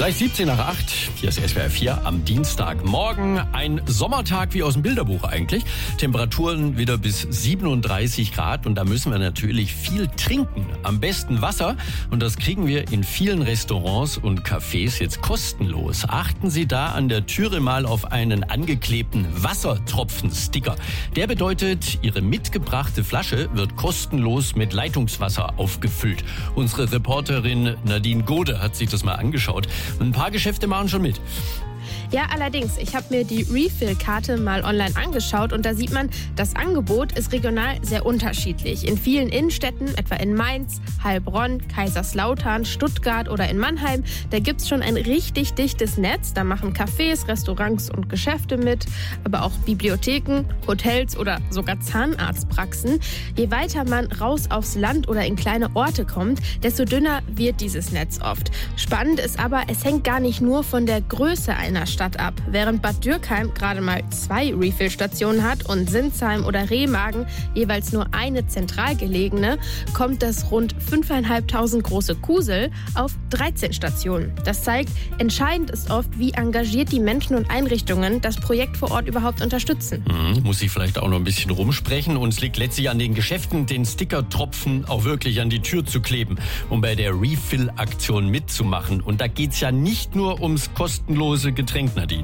Gleich 17 nach 8, hier ist SWR 4 am Dienstagmorgen. Ein Sommertag wie aus dem Bilderbuch eigentlich. Temperaturen wieder bis 37 Grad und da müssen wir natürlich viel trinken. Am besten Wasser und das kriegen wir in vielen Restaurants und Cafés jetzt kostenlos. Achten Sie da an der Türe mal auf einen angeklebten Wassertropfen-Sticker. Der bedeutet, Ihre mitgebrachte Flasche wird kostenlos mit Leitungswasser aufgefüllt. Unsere Reporterin Nadine Gode hat sich das mal angeschaut. Ein paar Geschäfte machen schon mit. Ja, allerdings. Ich habe mir die Refill-Karte mal online angeschaut und da sieht man, das Angebot ist regional sehr unterschiedlich. In vielen Innenstädten, etwa in Mainz, Heilbronn, Kaiserslautern, Stuttgart oder in Mannheim, da gibt's schon ein richtig dichtes Netz. Da machen Cafés, Restaurants und Geschäfte mit, aber auch Bibliotheken, Hotels oder sogar Zahnarztpraxen. Je weiter man raus aufs Land oder in kleine Orte kommt, desto dünner wird dieses Netz oft. Spannend ist aber, es hängt gar nicht nur von der Größe einer Stadt ab. Während Bad Dürkheim gerade mal 2 Refill-Stationen hat und Sinsheim oder Remagen jeweils nur eine zentral gelegene, kommt das rund 5.500 große Kusel auf 13 Stationen. Das zeigt, entscheidend ist oft, wie engagiert die Menschen und Einrichtungen das Projekt vor Ort überhaupt unterstützen. Muss ich vielleicht auch noch ein bisschen rumsprechen und es liegt letztlich an den Geschäften, den Stickertropfen auch wirklich an die Tür zu kleben, um bei der Refill-Aktion mitzumachen. Und da geht's ja nicht nur ums kostenlose Getränk, Nadine.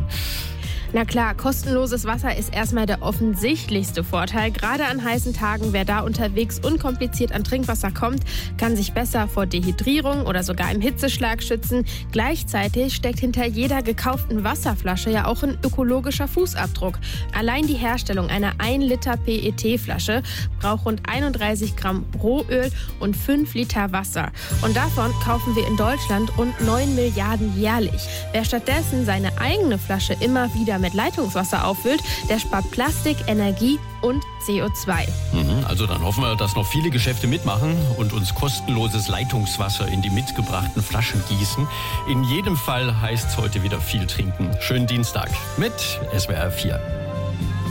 Na klar, kostenloses Wasser ist erstmal der offensichtlichste Vorteil. Gerade an heißen Tagen, wer da unterwegs unkompliziert an Trinkwasser kommt, kann sich besser vor Dehydrierung oder sogar einem Hitzeschlag schützen. Gleichzeitig steckt hinter jeder gekauften Wasserflasche ja auch ein ökologischer Fußabdruck. Allein die Herstellung einer 1 Liter PET-Flasche braucht rund 31 Gramm Rohöl und 5 Liter Wasser. Und davon kaufen wir in Deutschland rund 9 Milliarden jährlich. Wer stattdessen seine eigene Flasche immer wieder mit Leitungswasser auffüllt, der spart Plastik, Energie und CO2. Also dann hoffen wir, dass noch viele Geschäfte mitmachen und uns kostenloses Leitungswasser in die mitgebrachten Flaschen gießen. In jedem Fall heißt es heute wieder viel trinken. Schönen Dienstag mit SWR 4.